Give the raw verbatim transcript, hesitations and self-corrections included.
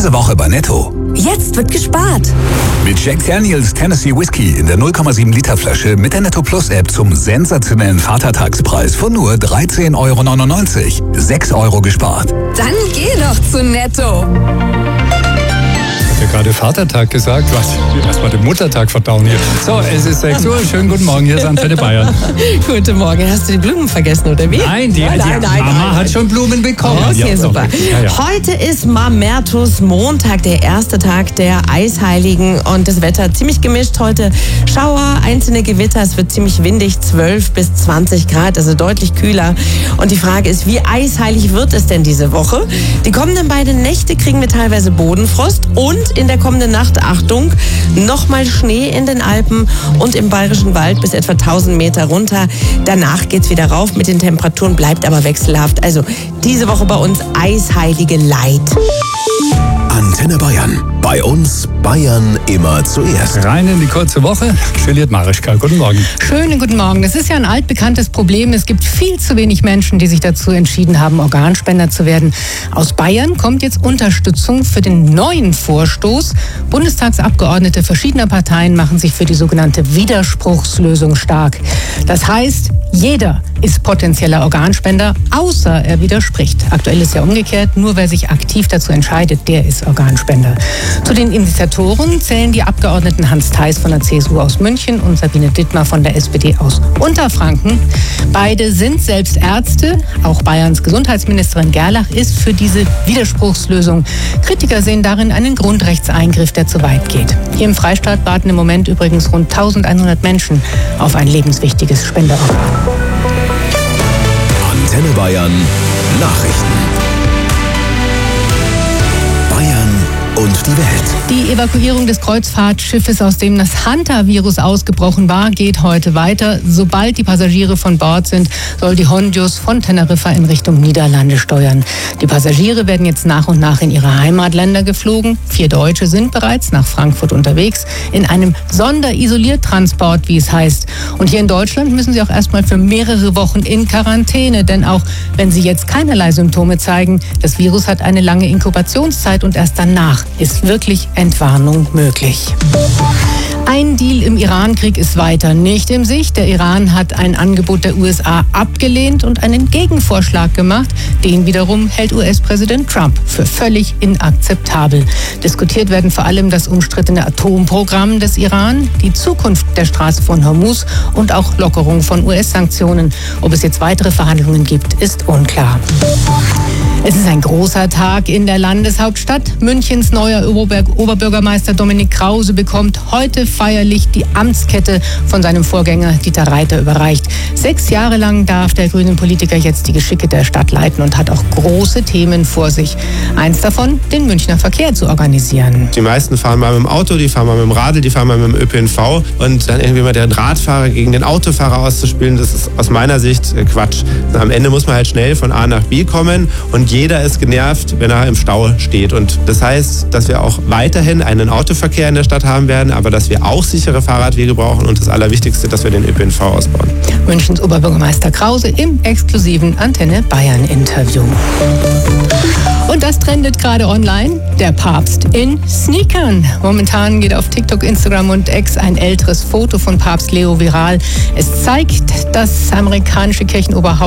Diese Woche bei Netto. Jetzt wird gespart. Mit Jack Daniels Tennessee Whiskey in der null Komma sieben Liter Flasche mit der Netto Plus App zum sensationellen Vatertagspreis von nur dreizehn Euro neunundneunzig. sechs Euro gespart. Dann geh doch zu Netto. Ich habe ja gerade Vatertag gesagt. Was? Erstmal den Muttertag verdauen hier. So, es ist sechs Uhr. Schönen guten Morgen. Hier ist Antenne Bayern. Guten Morgen. Hast du die Blumen vergessen, oder wie? Nein, die, nein, die nein, nein, Mama nein, hat schon Blumen bekommen. Okay, ja, super. Ja, ja. Heute ist Mamertus Montag, der erste Tag der Eisheiligen. Und das Wetter ziemlich gemischt. Heute Schauer, einzelne Gewitter. Es wird ziemlich windig, zwölf bis zwanzig Grad, also deutlich kühler. Und die Frage ist, wie eisheilig wird es denn diese Woche? Die kommenden beiden Nächte kriegen wir teilweise Bodenfrost und in der kommenden Nacht, Achtung, nochmal Schnee in den Alpen und im Bayerischen Wald bis etwa tausend Meter runter. Danach geht's wieder rauf mit den Temperaturen, bleibt aber wechselhaft. Also diese Woche bei uns eisheilige Light. Antenne Bayern. Bei uns Bayern immer zuerst. Rein in die kurze Woche. Juliette Marischka, guten Morgen. Schönen guten Morgen. Das ist ja ein altbekanntes Problem. Es gibt viel zu wenig Menschen, die sich dazu entschieden haben, Organspender zu werden. Aus Bayern kommt jetzt Unterstützung für den neuen Vorstoß. Bundestagsabgeordnete verschiedener Parteien machen sich für die sogenannte Widerspruchslösung stark. Das heißt, jeder ist potenzieller Organspender, außer er widerspricht. Aktuell ist ja umgekehrt, nur wer sich aktiv dazu entscheidet, der ist Organspender. Zu den Initiatoren zählen die Abgeordneten Hans Theis von der C S U aus München und Sabine Dittmar von der S P D aus Unterfranken. Beide sind selbst Ärzte. Auch Bayerns Gesundheitsministerin Gerlach ist für diese Widerspruchslösung. Kritiker sehen darin einen Grundrechtseingriff, der zu weit geht. Hier im Freistaat warten im Moment übrigens rund eintausendeinhundert Menschen auf ein lebenswichtiges Spenderorgan. Antenne Bayern Nachrichten. Bayern und die Welt. Die Evakuierung des Kreuzfahrtschiffes, aus dem das Hanta-Virus ausgebrochen war, geht heute weiter. Sobald die Passagiere von Bord sind, soll die Hondius von Teneriffa in Richtung Niederlande steuern. Die Passagiere werden jetzt nach und nach in ihre Heimatländer geflogen. Vier Deutsche sind bereits nach Frankfurt unterwegs, in einem Sonderisoliertransport, wie es heißt. Und hier in Deutschland müssen sie auch erstmal für mehrere Wochen in Quarantäne, denn auch wenn sie jetzt keinerlei Symptome zeigen, das Virus hat eine lange Inkubationszeit und erst danach ist wirklich Entwarnung möglich. Ein Deal im Iran-Krieg ist weiter nicht in Sicht. Der Iran hat ein Angebot der U S A abgelehnt und einen Gegenvorschlag gemacht. Den wiederum hält U S-Präsident Trump für völlig inakzeptabel. Diskutiert werden vor allem das umstrittene Atomprogramm des Iran, die Zukunft der Straße von Hormuz und auch Lockerung von U S-Sanktionen. Ob es jetzt weitere Verhandlungen gibt, ist unklar. Es ist ein großer Tag in der Landeshauptstadt. Münchens neuer Oberbürgermeister Dominik Krause bekommt heute feierlich die Amtskette von seinem Vorgänger Dieter Reiter überreicht. Sechs Jahre lang darf der grünen Politiker jetzt die Geschicke der Stadt leiten und hat auch große Themen vor sich. Eins davon, den Münchner Verkehr zu organisieren. Die meisten fahren mal mit dem Auto, die fahren mal mit dem Radl, die fahren mal mit dem Ö P N V. Und dann irgendwie mal den Radfahrer gegen den Autofahrer auszuspielen, das ist aus meiner Sicht Quatsch. Am Ende muss man halt schnell von A nach B kommen und jeder ist genervt, wenn er im Stau steht. Und das heißt, dass wir auch weiterhin einen Autoverkehr in der Stadt haben werden, aber dass wir auch sichere Fahrradwege brauchen und das Allerwichtigste, dass wir den Ö P N V ausbauen. Münchens Oberbürgermeister Krause im exklusiven Antenne Bayern Interview. Und das trendet gerade online. Der Papst in Sneakern. Momentan geht auf TikTok, Instagram und X ein älteres Foto von Papst Leo viral. Es zeigt das amerikanische Kirchenoberhaupt